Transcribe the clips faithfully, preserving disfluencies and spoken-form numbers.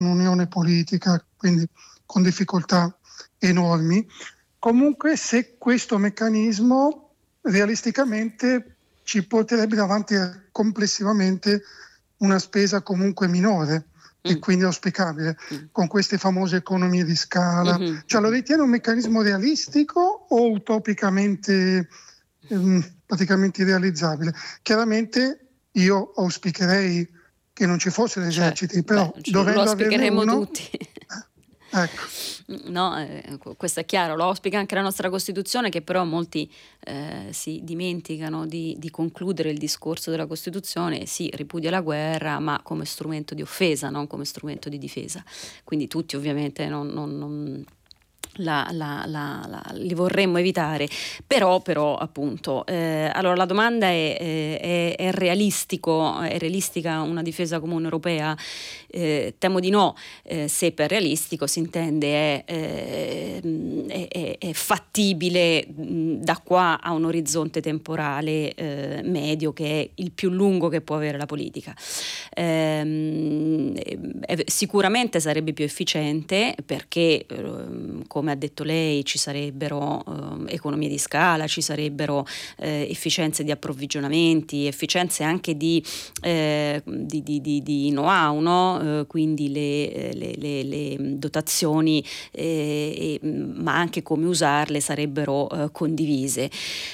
un'unione politica, quindi con difficoltà enormi. Comunque, se questo meccanismo realisticamente ci porterebbe davanti a complessivamente una spesa comunque minore mm. e quindi auspicabile, mm. con queste famose economie di scala. Mm-hmm. Cioè, lo ritiene un meccanismo realistico o utopicamente ehm, praticamente irrealizzabile? Chiaramente io auspicherei che non ci fossero eserciti, cioè, però beh, dovendo lo auspicheremo uno, tutti. Ecco. No, eh, questo è chiaro, lo auspica anche la nostra Costituzione, che però molti eh, si dimenticano di, di concludere il discorso della Costituzione. Sì, ripudia la guerra, ma come strumento di offesa, non come strumento di difesa. Quindi tutti ovviamente non... non, non La, la, la, la, li vorremmo evitare, però, però appunto eh, allora la domanda è, è, è realistico è realistica una difesa comune europea? Eh, temo di no, eh, se per realistico si intende è, è, è, è fattibile da qua a un orizzonte temporale eh, medio, che è il più lungo che può avere la politica. Eh, eh, sicuramente sarebbe più efficiente perché eh, come ha detto lei, ci sarebbero eh, economie di scala, ci sarebbero eh, efficienze di approvvigionamenti, efficienze anche di, eh, di, di, di, di know-how, no? Eh, quindi le, le, le, le dotazioni, eh, e, ma anche come usarle sarebbero eh, condivise.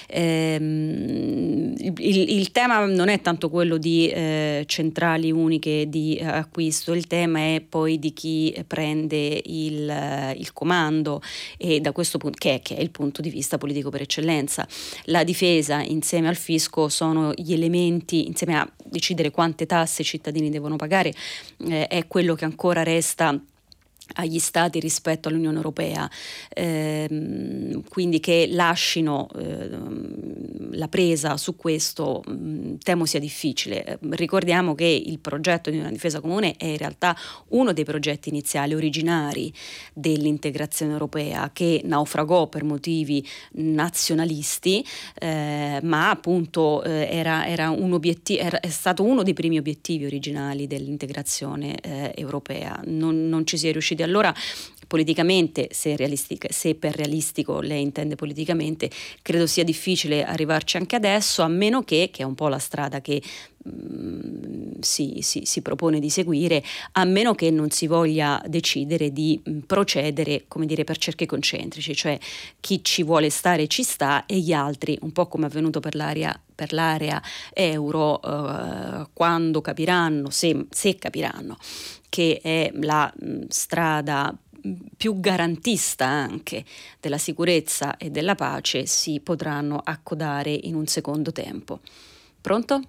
Ehm, il, il tema non è tanto quello di eh, centrali uniche di acquisto, il tema è poi di chi prende il, il comando, e da questo punto che è, che è il punto di vista politico per eccellenza. La difesa insieme al fisco sono gli elementi, insieme a decidere quante tasse i cittadini devono pagare, eh, è quello che ancora resta agli stati rispetto all'Unione Europea, ehm, quindi che lasciano ehm, la presa su questo mh, temo sia difficile. Ricordiamo che il progetto di una difesa comune è in realtà uno dei progetti iniziali originari dell'integrazione europea, che naufragò per motivi nazionalisti, eh, ma appunto eh, era, era un obiettivo, era, è stato uno dei primi obiettivi originali dell'integrazione eh, europea. Non, non ci si è riusciti allora politicamente, se, realistica, se per realistico lei intende politicamente, credo sia difficile arrivarci anche adesso, a meno che, che è un po' la strada che mh, si, si, si propone di seguire, a meno che non si voglia decidere di mh, procedere, come dire, per cerchi concentrici, cioè chi ci vuole stare ci sta e gli altri, un po' come è avvenuto per l'area per l'area euro, eh, quando capiranno, se, se capiranno che è la mh, strada più garantista anche della sicurezza e della pace, si potranno accodare in un secondo tempo. Pronto?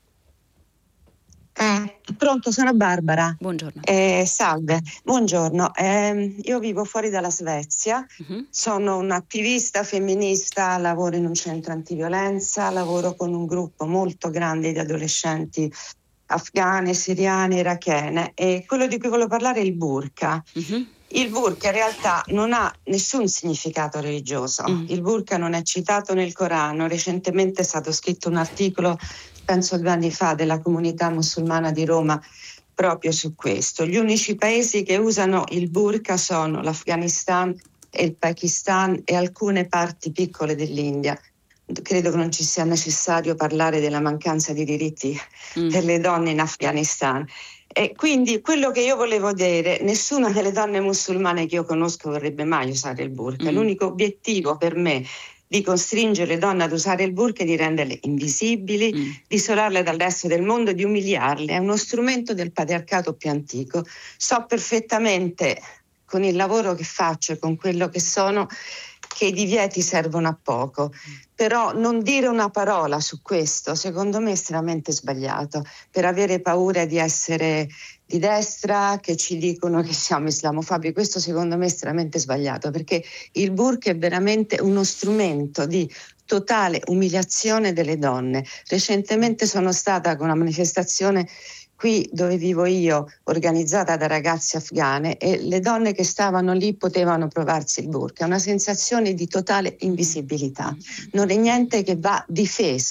Eh, pronto, sono Barbara. Buongiorno. Eh, salve, buongiorno. Eh, io vivo fuori dalla Svezia, uh-huh. Sono un'attivista femminista, lavoro in un centro antiviolenza, lavoro con un gruppo molto grande di adolescenti afghane, siriane, irachene, e quello di cui volevo parlare è il burqa. Uh-huh. Il burqa in realtà non ha nessun significato religioso. Uh-huh. Il burqa non è citato nel Corano. Recentemente è stato scritto un articolo, penso due anni fa, della comunità musulmana di Roma proprio su questo. Gli unici paesi che usano il burqa sono l'Afghanistan e il Pakistan e alcune parti piccole dell'India. Credo che non ci sia necessario parlare della mancanza di diritti mm. per le donne in Afghanistan. E quindi quello che io volevo dire, nessuna delle donne musulmane che io conosco vorrebbe mai usare il burqa. Mm. L'unico obiettivo per me di costringere le donne ad usare il burqa è di renderle invisibili, mm. di isolarle dal resto del mondo, di umiliarle. È uno strumento del patriarcato più antico. So perfettamente, con il lavoro che faccio e con quello che sono, che i divieti servono a poco, però non dire una parola su questo secondo me è estremamente sbagliato, per avere paura di essere di destra, che ci dicono che siamo islamofobi. Questo secondo me è estremamente sbagliato, perché il burqa è veramente uno strumento di totale umiliazione delle donne. Recentemente sono stata con una manifestazione qui dove vivo io, organizzata da ragazze afghane, e le donne che stavano lì potevano provarsi il burqa. È una sensazione di totale invisibilità. Non è niente che va difeso.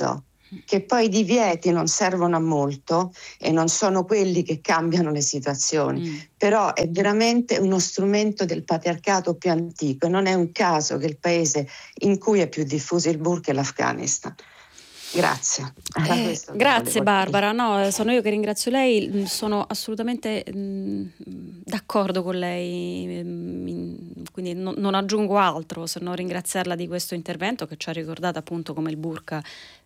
che poi i divieti non servono a molto e non sono quelli che cambiano le situazioni, mm. però è veramente uno strumento del patriarcato più antico e non è un caso che il paese in cui è più diffuso il burqa è l'Afghanistan. Grazie. Eh, grazie Barbara, no, sono io che ringrazio lei, sono assolutamente mh, d'accordo con lei, mh, quindi no, non aggiungo altro se non ringraziarla di questo intervento che ci ha ricordato appunto come il burqa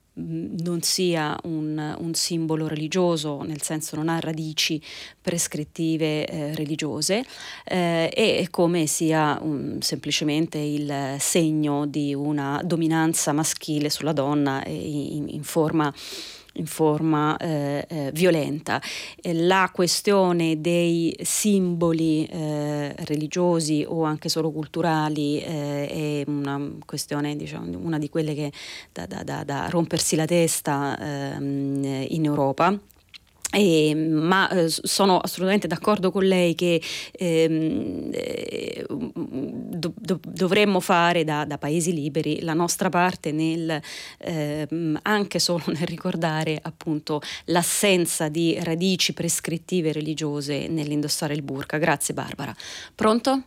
non sia un, un simbolo religioso, nel senso non ha radici prescrittive eh, religiose eh, e come sia un, semplicemente il segno di una dominanza maschile sulla donna in, in forma in forma eh, eh, violenta. La questione dei simboli eh, religiosi o anche solo culturali eh, è una questione, diciamo, una di quelle che da, da, da, da rompersi la testa ehm, in Europa. Eh, ma eh, sono assolutamente d'accordo con lei che ehm, eh, do, do, dovremmo fare da, da paesi liberi la nostra parte nel ehm, anche solo nel ricordare appunto l'assenza di radici prescrittive religiose nell'indossare il burqa. Grazie Barbara. Pronto?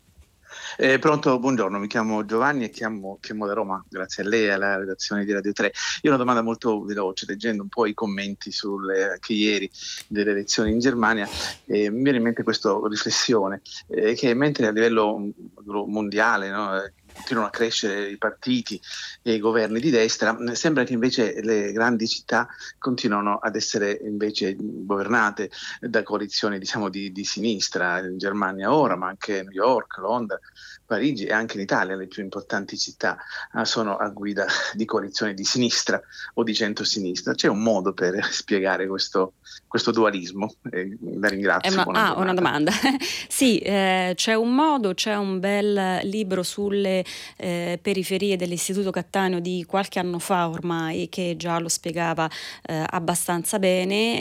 Eh, pronto, buongiorno, mi chiamo Giovanni e chiamo, chiamo da Roma, grazie a lei e alla redazione di Radio tre. Io ho una domanda molto veloce, leggendo un po' i commenti sulle, anche ieri delle elezioni in Germania, eh, mi viene in mente questa riflessione, eh, che mentre a livello mondiale, no, continuano a crescere i partiti e i governi di destra, sembra che invece le grandi città continuano ad essere invece governate da coalizioni, diciamo, di, di sinistra, in Germania ora, ma anche New York, Londra, Parigi e anche in Italia le più importanti città sono a guida di coalizioni di sinistra o di centrosinistra. C'è un modo per spiegare questo, questo dualismo? Eh, la ringrazio. È una, ah, una domanda. Sì, eh, c'è un modo, c'è un bel libro sulle eh, periferie dell'Istituto Cattaneo di qualche anno fa ormai che già lo spiegava eh, abbastanza bene,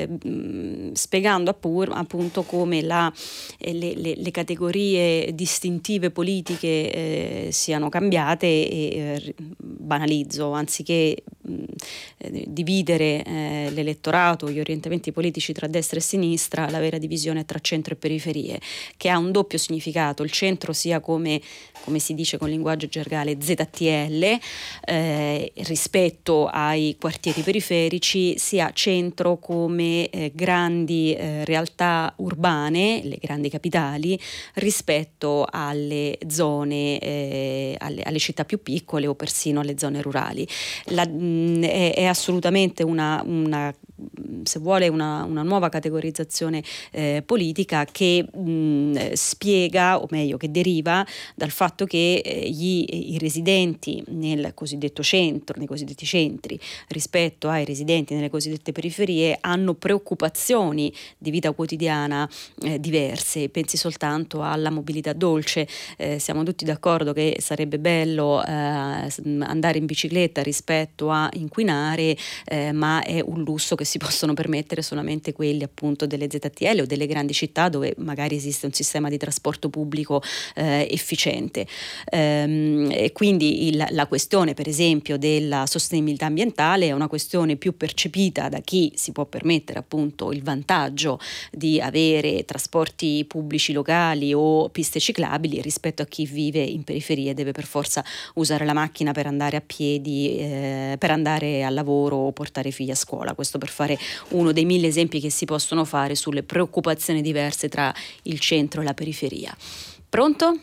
eh, spiegando appur, appunto come la, eh, le, le, le categorie distintive politiche eh, siano cambiate e eh, banalizzo, anziché mh, eh, dividere eh, l'elettorato, gli orientamenti politici tra destra e sinistra, la vera divisione è tra centro e periferie, che ha un doppio significato. Il centro sia come, come si dice con linguaggio gergale Z T L eh, rispetto ai quartieri periferici, sia centro come eh, grandi eh, realtà urbane, le grandi capitali, rispetto alle zone, eh, alle, alle città più piccole o persino alle zone rurali. La, mh, è, è assolutamente una, una se vuole una, una nuova categorizzazione eh, politica che mh, spiega, o meglio che deriva dal fatto che eh, gli, i residenti nel cosiddetto centro, nei cosiddetti centri, rispetto ai residenti nelle cosiddette periferie hanno preoccupazioni di vita quotidiana eh, diverse. Pensi soltanto alla mobilità dolce. Eh, siamo tutti d'accordo che sarebbe bello eh, andare in bicicletta rispetto a inquinare, eh, ma è un lusso che si possono permettere solamente quelli appunto delle Z T L o delle grandi città dove magari esiste un sistema di trasporto pubblico eh, efficiente. Ehm, e quindi il, la questione per esempio della sostenibilità ambientale è una questione più percepita da chi si può permettere appunto il vantaggio di avere trasporti pubblici locali o piste ciclabili rispetto a chi vive in periferia e deve per forza usare la macchina per andare a piedi, eh, per andare al lavoro o portare i figli a scuola. Questo per fare uno dei mille esempi che si possono fare sulle preoccupazioni diverse tra il centro e la periferia. Pronto?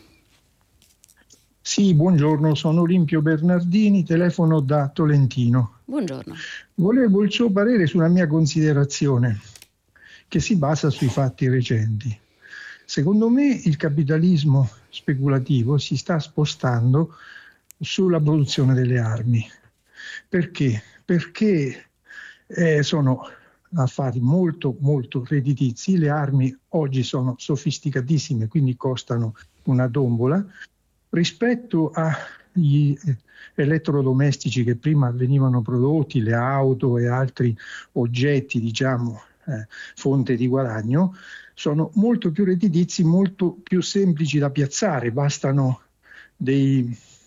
Sì, buongiorno, sono Olimpio Bernardini, telefono da Tolentino. Buongiorno. Volevo il suo parere sulla mia considerazione, che si basa sui fatti recenti. Secondo me il capitalismo speculativo si sta spostando sulla produzione delle armi. Perché? Perché eh, sono affari molto molto redditizi, le armi oggi sono sofisticatissime, quindi costano una tombola, rispetto agli elettrodomestici che prima venivano prodotti, le auto e altri oggetti, diciamo, eh, fonte di guadagno, sono molto più redditizi, molto più semplici da piazzare, bastano dei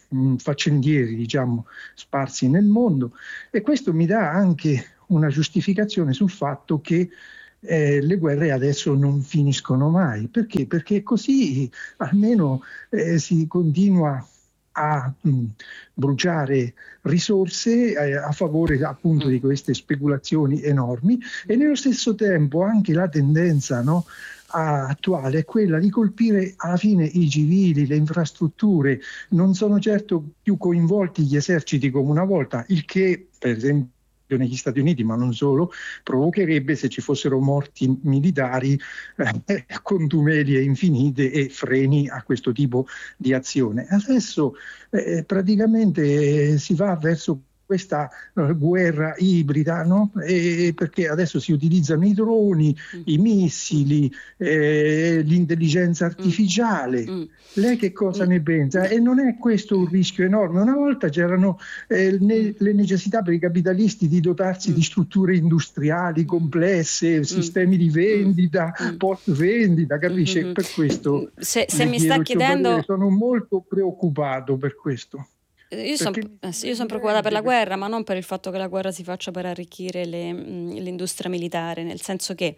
mh, faccendieri, diciamo, sparsi nel mondo, e questo mi dà anche una giustificazione sul fatto che eh, le guerre adesso non finiscono mai. Perché? Perché così almeno eh, si continua a mh, bruciare risorse eh, a favore appunto di queste speculazioni enormi, e nello stesso tempo anche la tendenza, no, attuale è quella di colpire alla fine i civili, le infrastrutture. Non sono certo più coinvolti gli eserciti come una volta, il che per esempio negli Stati Uniti, ma non solo, provocherebbe, se ci fossero morti militari, eh, contumelie infinite e freni a questo tipo di azione. Adesso eh, praticamente eh, si va verso questa uh, guerra ibrida, no? E perché adesso si utilizzano i droni, mm. i missili, eh, l'intelligenza artificiale. Mm. Lei che cosa mm. ne pensa? E non è questo un rischio enorme? Una volta c'erano eh, ne, le necessità per i capitalisti di dotarsi mm. di strutture industriali complesse, mm. sistemi di vendita, mm. post vendita, capisce? Mm-hmm. Per questo se, se mi sta chiedendo, sono molto preoccupato per questo. Io sono son preoccupata per la guerra, ma non per il fatto che la guerra si faccia per arricchire le, mh, l'industria militare, nel senso che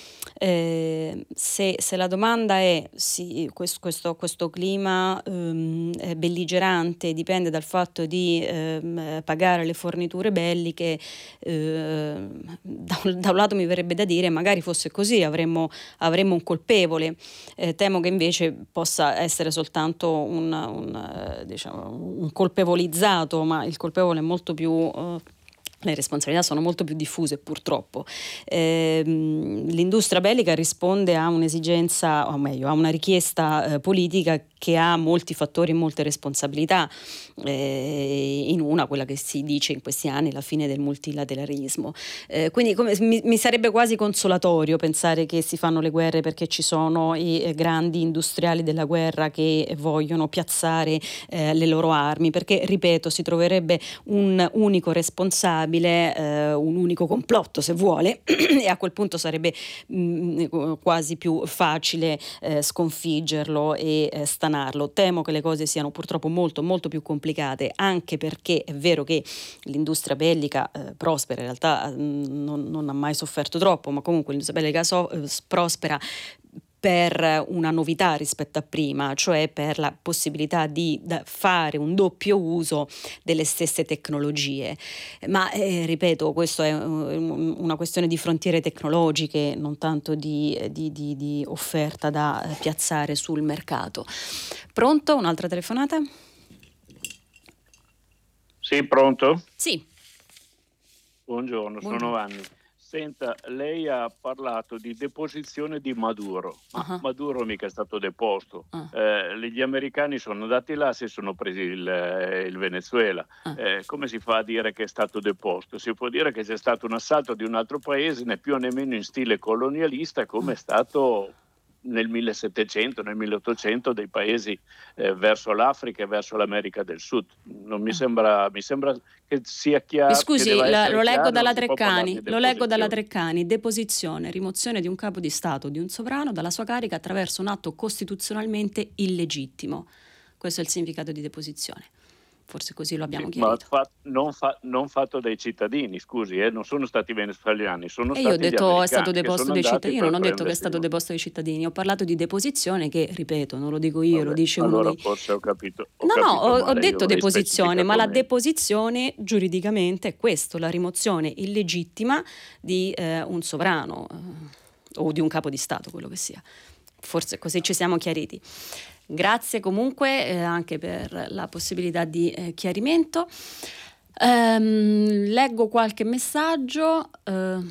eh, se, se la domanda è sì, questo, questo, questo clima um, belligerante dipende dal fatto di um, pagare le forniture belliche, uh, da, un, da un lato mi verrebbe da dire magari fosse così, avremmo, avremmo un colpevole, eh, temo che invece possa essere soltanto un, un, diciamo, un colpevolizzato, ma il colpevole è molto più... Uh, le responsabilità sono molto più diffuse purtroppo. Eh, l'industria bellica risponde a un'esigenza, o meglio, a una richiesta eh, politica che ha molti fattori e molte responsabilità, eh, in una quella che si dice in questi anni la fine del multilateralismo. Eh, quindi come, mi, mi sarebbe quasi consolatorio pensare che si fanno le guerre perché ci sono i eh, grandi industriali della guerra che vogliono piazzare eh, le loro armi, perché ripeto si troverebbe un unico responsabile, Eh, un unico complotto se vuole e a quel punto sarebbe mh, quasi più facile eh, sconfiggerlo e eh, stanarlo. Temo che le cose siano purtroppo molto molto più complicate, anche perché è vero che l'industria bellica eh, prospera, in realtà mh, non, non ha mai sofferto troppo, ma comunque l'industria bellica so, eh, prospera per una novità rispetto a prima, cioè per la possibilità di fare un doppio uso delle stesse tecnologie. Ma eh, ripeto, questo è un, una questione di frontiere tecnologiche, non tanto di, di, di, di offerta da eh, piazzare sul mercato. Pronto? Un'altra telefonata? Sì, pronto? Sì. Buongiorno, Buongiorno. sono Vanni. Senta, lei ha parlato di deposizione di Maduro, ma uh-huh. Maduro mica è stato deposto. Uh. Eh, gli americani sono andati là, si sono presi il, il Venezuela. Uh. Eh, come si fa a dire che è stato deposto? Si può dire che c'è stato un assalto di un altro paese, né più né meno in stile colonialista, come uh. è stato nel millesettecento, nel milleottocento dei paesi eh, verso l'Africa e verso l'America del Sud. Non mi sembra, mi sembra che sia chiaro. Mi scusi, la, lo leggo dalla Treccani, lo leggo dalla Treccani, deposizione, rimozione di un capo di Stato, di un sovrano dalla sua carica attraverso un atto costituzionalmente illegittimo. Questo è il significato di deposizione. Forse così lo abbiamo sì, chiarito. Ma fa, non, fa, non fatto dai cittadini, scusi, eh, non sono stati venezuelani, sono e stati io ho detto è stato deposto dai cittadini, io non ho detto che è stato no. deposto dai cittadini, ho parlato di deposizione che, ripeto, non lo dico io, Vabbè, lo dice allora uno dei... forse ho capito. Ho no, capito no, ho, ho male, detto deposizione, ma la deposizione giuridicamente è questo, la rimozione illegittima di eh, un sovrano eh, o di un capo di Stato, quello che sia. Forse così ci siamo chiariti. Grazie comunque eh, anche per la possibilità di eh, chiarimento. Um, leggo qualche messaggio. Uh,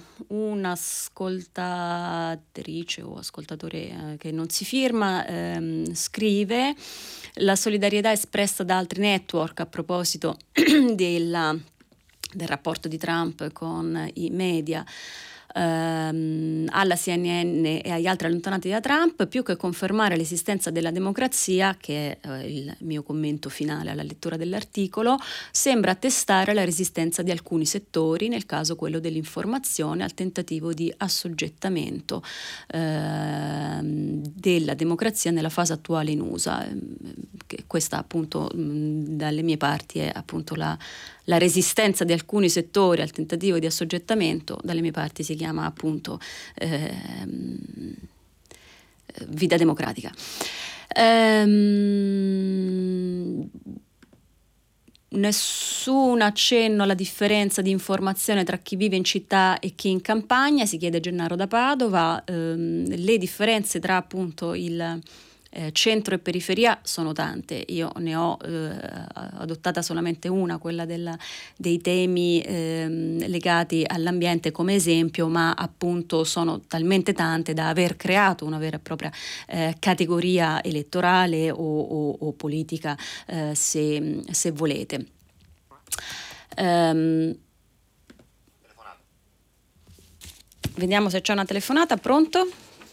un'ascoltatrice o ascoltatore eh, che non si firma ehm, scrive: la solidarietà espressa da altri network a proposito della, del rapporto di Trump con i media ehm, alla C N N e agli altri allontanati da Trump, più che confermare l'esistenza della democrazia, che è eh, il mio commento finale alla lettura dell'articolo, sembra attestare la resistenza di alcuni settori, nel caso quello dell'informazione, al tentativo di assoggettamento ehm, della democrazia nella fase attuale in U S A. questa appunto mh, dalle mie parti è appunto la, la resistenza di alcuni settori al tentativo di assoggettamento, dalle mie parti si chiama appunto ehm, vita democratica. Ehm, Nessun accenno alla differenza di informazione tra chi vive in città e chi in campagna, si chiede Gennaro da Padova. Ehm, le differenze tra appunto il eh, centro e periferia sono tante. Io ne ho eh, adottata solamente una, quella della, dei temi ehm, legati all'ambiente come esempio, ma appunto sono talmente tante da aver creato una vera e propria eh, categoria elettorale o, o, o politica, eh, se, se volete. Um, vediamo se c'è una telefonata. Pronto?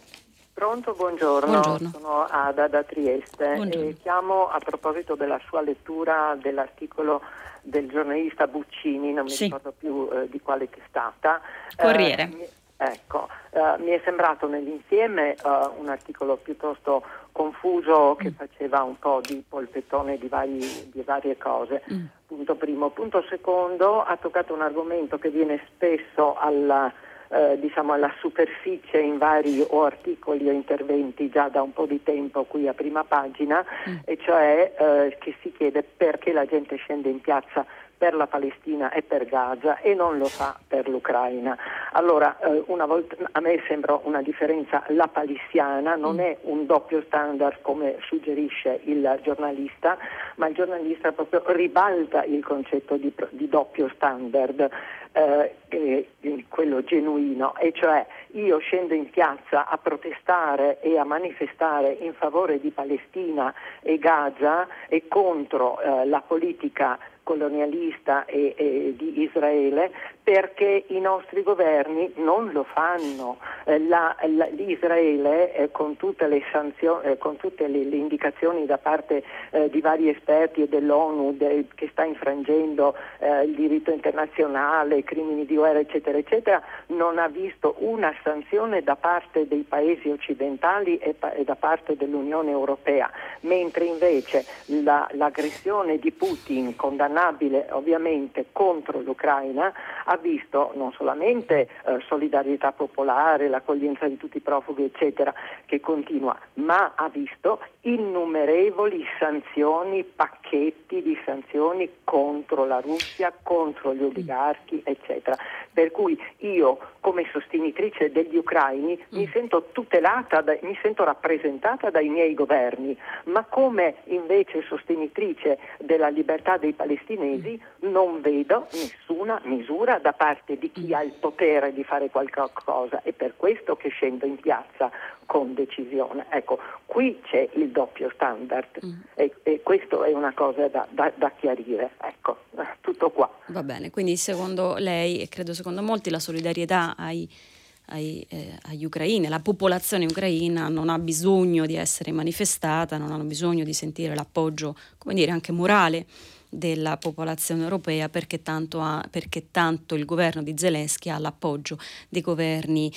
Pronto, buongiorno. Buongiorno. Sono Ada da Trieste. Buongiorno. E chiamo a proposito della sua lettura dell'articolo del giornalista Buccini, non mi sì. ricordo più eh, di quale testata. Corriere. Eh, mi, ecco, eh, mi è sembrato nell'insieme eh, un articolo piuttosto confuso che mm. faceva un po' di polpettone di, vari, di varie cose. Mm. Punto primo. Punto secondo, ha toccato un argomento che viene spesso alla Eh, diciamo alla superficie in vari o articoli o interventi già da un po' di tempo qui a prima pagina, mm. e cioè eh, che si chiede perché la gente scende in piazza per la Palestina e per Gaza e non lo fa per l'Ucraina. Allora, eh, una volta, a me sembra una differenza lapalissiana, non mm. è un doppio standard come suggerisce il giornalista, ma il giornalista proprio ribalta il concetto di, di doppio standard. Eh, eh, quello genuino, e cioè io scendo in piazza a protestare e a manifestare in favore di Palestina e Gaza e contro eh, la politica colonialista e, e di Israele, perché i nostri governi non lo fanno. Eh, la, la, l'Israele eh, con tutte le sanzioni, eh, con tutte le, le indicazioni da parte eh, di vari esperti e dell'ONU de, che sta infrangendo eh, il diritto internazionale, crimini di guerra eccetera eccetera, non ha visto una sanzione da parte dei paesi occidentali e, pa- e da parte dell'Unione Europea, mentre invece la, l'aggressione di Putin, condannabile ovviamente contro l'Ucraina, ha visto non solamente eh, solidarietà popolare, l'accoglienza di tutti i profughi eccetera, che continua, ma ha visto innumerevoli sanzioni, pacchetti di sanzioni contro la Russia, contro gli oligarchi eccetera. Per cui io come sostenitrice degli ucraini mi sento tutelata, da, mi sento rappresentata dai miei governi, ma come invece sostenitrice della libertà dei palestinesi non vedo nessuna misura da parte di chi ha il potere di fare qualcosa, e per questo che scendo in piazza con decisione. Ecco, qui c'è il doppio standard mm. e, e questo è una cosa da, da, da chiarire. Ecco, tutto qua. Va bene, quindi secondo lei, e credo secondo molti, la solidarietà ai, ai, eh, agli ucraini, la popolazione ucraina non ha bisogno di essere manifestata, non hanno bisogno di sentire l'appoggio, come dire, anche morale della popolazione europea, perché tanto, ha, perché tanto il governo di Zelensky ha l'appoggio dei governi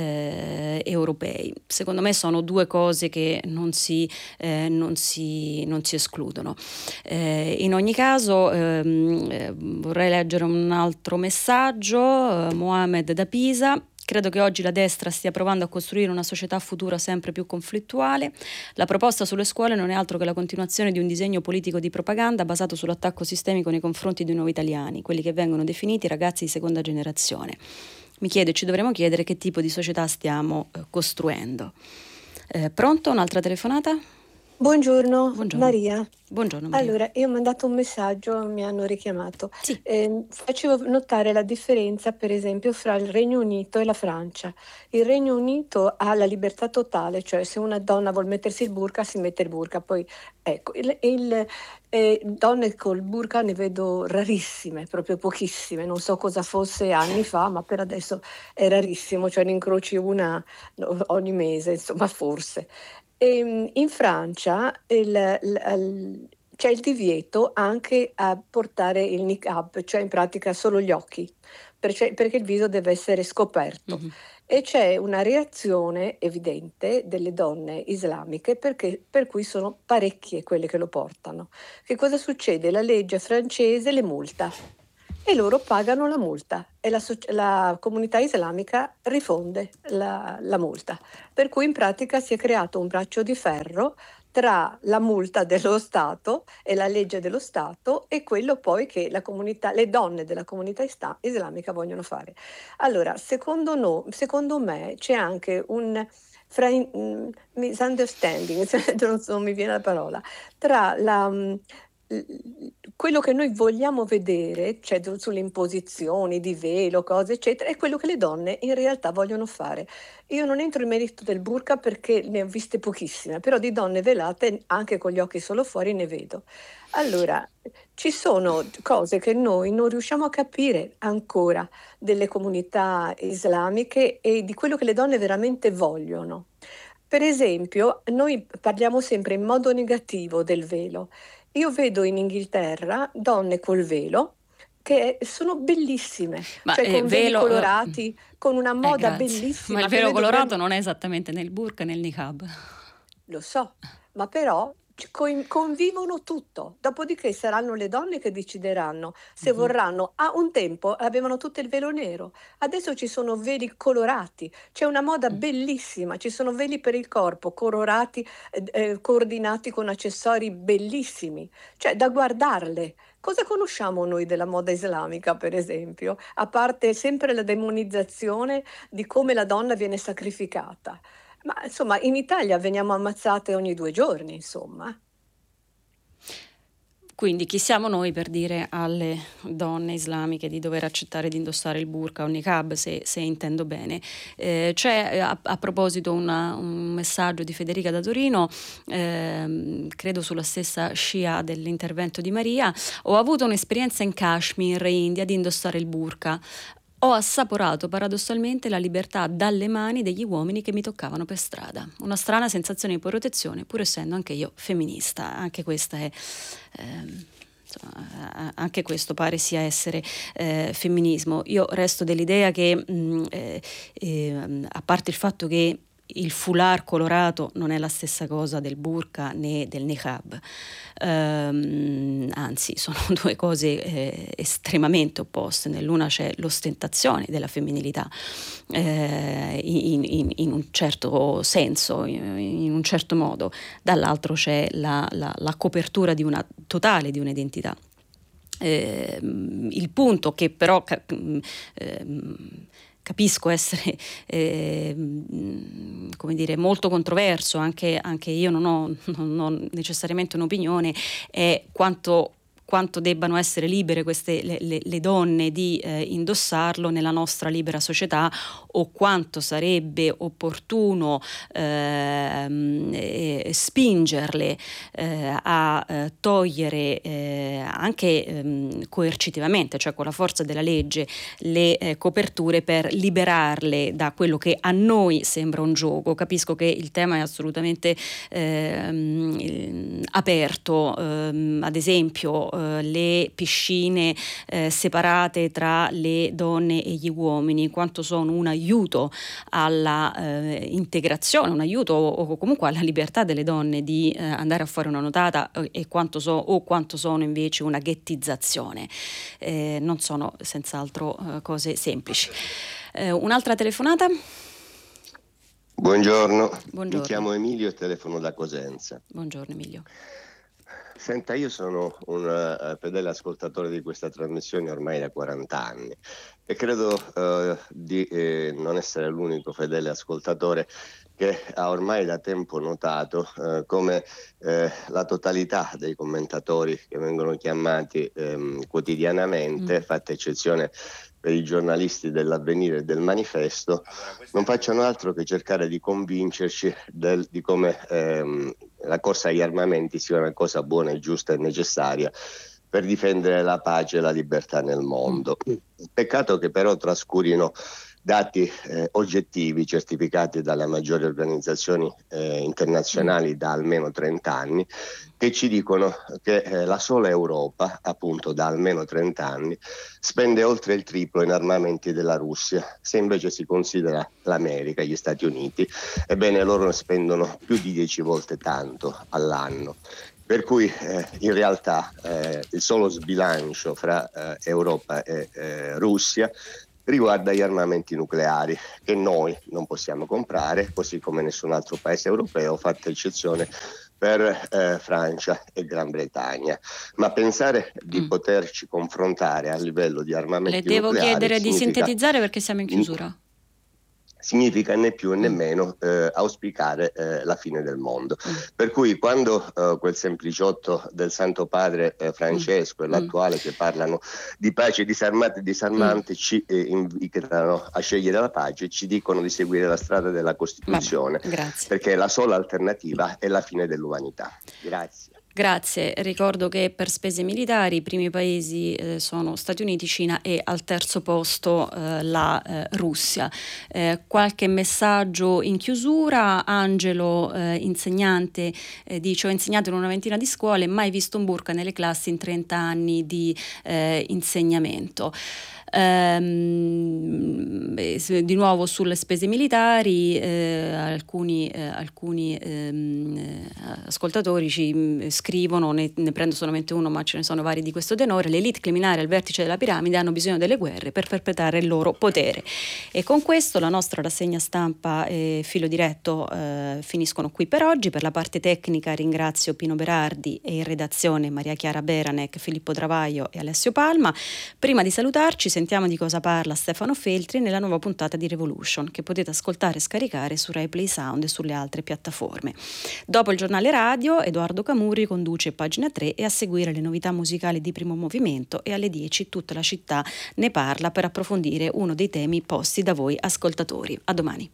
eh, europei. Secondo me sono due cose che non si, eh, non si, non si escludono. Eh, in ogni caso ehm, eh, vorrei leggere un altro messaggio. eh, Mohamed da Pisa: credo che oggi la destra stia provando a costruire una società futura sempre più conflittuale. La proposta sulle scuole non è altro che la continuazione di un disegno politico di propaganda basato sull'attacco sistemico nei confronti dei nuovi italiani, quelli che vengono definiti ragazzi di seconda generazione. Mi chiedo e ci dovremo chiedere che tipo di società stiamo eh, costruendo. Eh, pronto? Un'altra telefonata? Buongiorno, Buongiorno. Maria. Buongiorno Maria. Allora, io ho mandato un messaggio, mi hanno richiamato. Sì. Eh, facevo notare la differenza, per esempio, fra il Regno Unito e la Francia. Il Regno Unito ha la libertà totale, cioè se una donna vuol mettersi il burqa si mette il burqa. Poi, ecco, il, il, eh, donne col burqa ne vedo rarissime, proprio pochissime. Non so cosa fosse anni fa, ma per adesso è rarissimo, cioè ne incroci una ogni mese, insomma, forse. E in Francia il, il, c'è il divieto anche a portare il niqab, cioè in pratica solo gli occhi, perché, perché il viso deve essere scoperto. Mm-hmm. E c'è una reazione evidente delle donne islamiche perché, per cui sono parecchie quelle che lo portano. Che cosa succede? La legge francese le multa e loro pagano la multa e la, la comunità islamica rifonde la, la multa. Per cui in pratica si è creato un braccio di ferro tra la multa dello Stato e la legge dello Stato e quello poi che la comunità, le donne della comunità ista- islamica vogliono fare. Allora, secondo, no, secondo me c'è anche un fra, um, misunderstanding, non, non mi viene la parola, tra la... Um, quello che noi vogliamo vedere, cioè sulle imposizioni di velo, cose eccetera, è quello che le donne in realtà vogliono fare. Io non entro nel merito del burka perché ne ho viste pochissime, però di donne velate anche con gli occhi solo fuori ne vedo. Allora, ci sono cose che noi non riusciamo a capire ancora delle comunità islamiche e di quello che le donne veramente vogliono. Per esempio, noi parliamo sempre in modo negativo del velo. Io vedo in Inghilterra donne col velo che sono bellissime, ma cioè con veli velo, colorati, uh, con una moda eh, bellissima. Ma il velo colorato dovremmo... non è esattamente nel burka e nel niqab. Lo so, ma però convivono tutto, dopodiché saranno le donne che decideranno se mm-hmm. vorranno. A un tempo avevano tutto il velo nero, adesso ci sono veli colorati, c'è una moda mm. bellissima, ci sono veli per il corpo colorati, eh, coordinati con accessori bellissimi, cioè da guardarle. Cosa conosciamo noi della moda islamica, per esempio, a parte sempre la demonizzazione di come la donna viene sacrificata? Ma insomma, in Italia veniamo ammazzate ogni due giorni, insomma. Quindi chi siamo noi per dire alle donne islamiche di dover accettare di indossare il burka o il niqab, se, se intendo bene. Eh, c'è a, a proposito una, un messaggio di Federica da Torino, eh, credo sulla stessa scia dell'intervento di Maria. Ho avuto un'esperienza in Kashmir, India, di indossare il burka. Ho assaporato paradossalmente la libertà dalle mani degli uomini che mi toccavano per strada. Una strana sensazione di protezione, pur essendo anche io femminista. Anche questa è... Ehm, insomma, anche questo pare sia essere eh, femminismo. Io resto dell'idea che, mh, eh, eh, a parte il fatto che il foulard colorato non è la stessa cosa del burka né del niqab, ehm, anzi sono due cose eh, estremamente opposte. Nell'una c'è l'ostentazione della femminilità eh, in, in, in un certo senso, in, in un certo modo, dall'altro c'è la, la, la copertura di una totale di un'identità. Eh, il punto che però eh, capisco essere eh, come dire, molto controverso, anche, anche io non ho, non ho necessariamente un'opinione, è quanto quanto debbano essere libere queste le, le, le donne di eh, indossarlo nella nostra libera società, o quanto sarebbe opportuno eh, eh, spingerle eh, a eh, togliere eh, anche eh, coercitivamente, cioè con la forza della legge, le eh, coperture per liberarle da quello che a noi sembra un gioco. Capisco che il tema è assolutamente eh, aperto, eh, ad esempio le piscine eh, separate tra le donne e gli uomini, quanto sono un aiuto alla eh, integrazione, un aiuto o comunque alla libertà delle donne di eh, andare a fare una nuotata, e quanto so, o quanto sono invece una ghettizzazione. Eh, non sono senz'altro eh, cose semplici. Eh, un'altra telefonata? Buongiorno. Buongiorno, mi chiamo Emilio e telefono da Cosenza. Buongiorno Emilio. Senta, io sono un uh, fedele ascoltatore di questa trasmissione ormai da quaranta anni e credo uh, di eh, non essere l'unico fedele ascoltatore che ha ormai da tempo notato uh, come uh, la totalità dei commentatori che vengono chiamati um, quotidianamente, mm. fatta eccezione per i giornalisti dell'Avvenire e del Manifesto, non facciano altro che cercare di convincerci del, di come ehm, la corsa agli armamenti sia una cosa buona e giusta e necessaria per difendere la pace e la libertà nel mondo. Peccato che però trascurino dati eh, oggettivi certificati dalle maggiori organizzazioni eh, internazionali da almeno trenta anni, che ci dicono che eh, la sola Europa, appunto da almeno trenta anni, spende oltre il triplo in armamenti della Russia. Se invece si considera l'America, gli Stati Uniti, ebbene loro spendono più di dieci volte tanto all'anno. Per cui eh, in realtà eh, il solo sbilancio fra eh, Europa e eh, Russia riguarda gli armamenti nucleari, che noi non possiamo comprare, così come nessun altro paese europeo, fatta eccezione per eh, Francia e Gran Bretagna. Ma pensare di mm. poterci confrontare a livello di armamenti nucleari... Le devo nucleari chiedere di significa... sintetizzare perché siamo in chiusura. significa né più né meno eh, auspicare eh, la fine del mondo. Mm. Per cui quando eh, quel sempliciotto del Santo Padre eh, Francesco mm. e l'attuale che parlano di pace disarmata e disarmante mm. ci eh, invitano a scegliere la pace, ci dicono di seguire la strada della Costituzione, Vabbè, perché la sola alternativa è la fine dell'umanità. Grazie. Grazie, ricordo che per spese militari i primi paesi eh, sono Stati Uniti, Cina e al terzo posto eh, la eh, Russia. Eh, qualche messaggio in chiusura. Angelo, eh, insegnante, eh, dice: ho insegnato in una ventina di scuole, mai visto un burka nelle classi in trenta anni di eh, insegnamento. Ehm, di nuovo sulle spese militari, eh, alcuni, eh, alcuni ehm, ascoltatori ci scrivono, ne, ne prendo solamente uno ma ce ne sono vari di questo tenore: le elite criminali al vertice della piramide hanno bisogno delle guerre per perpetrare il loro potere. E con questo la nostra rassegna stampa e filo diretto eh, finiscono qui per oggi. Per la parte tecnica ringrazio Pino Berardi e in redazione Maria Chiara Beranec, Filippo Travaglio e Alessio Palma. Prima di salutarci sentiamo di cosa parla Stefano Feltri nella nuova puntata di Revolution, che potete ascoltare e scaricare su Rai Play Sound e sulle altre piattaforme. Dopo il giornale radio, Edoardo Camurri conduce Pagina tre e a seguire le novità musicali di Primo Movimento, e alle dieci tutta la città ne parla per approfondire uno dei temi posti da voi ascoltatori. A domani.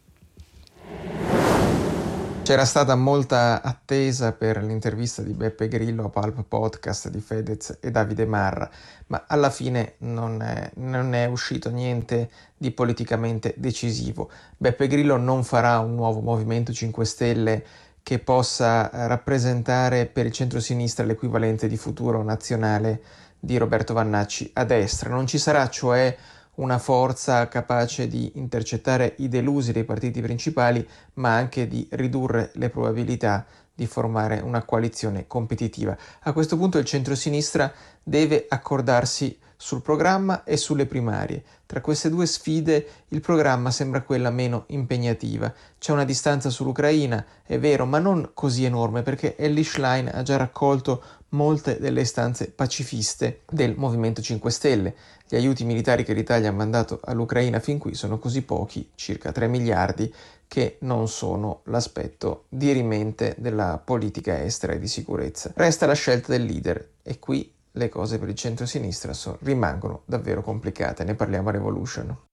C'era stata molta attesa per l'intervista di Beppe Grillo a Pulp Podcast di Fedez e Davide Marra, ma alla fine non è, non è uscito niente di politicamente decisivo. Beppe Grillo non farà un nuovo Movimento cinque Stelle che possa rappresentare per il centro-sinistra l'equivalente di Futuro Nazionale di Roberto Vannacci a destra. Non ci sarà cioè una forza capace di intercettare i delusi dei partiti principali, ma anche di ridurre le probabilità di formare una coalizione competitiva. A questo punto il centro-sinistra deve accordarsi sul programma e sulle primarie. Tra queste due sfide il programma sembra quella meno impegnativa. C'è una distanza sull'Ucraina, è vero, ma non così enorme, perché Elly Schlein ha già raccolto molte delle istanze pacifiste del Movimento cinque Stelle. Gli aiuti militari che l'Italia ha mandato all'Ucraina fin qui sono così pochi, circa tre miliardi, che non sono l'aspetto dirimente della politica estera e di sicurezza. Resta la scelta del leader, e qui le cose per il centro-sinistra so, rimangono davvero complicate. Ne parliamo a Revolution.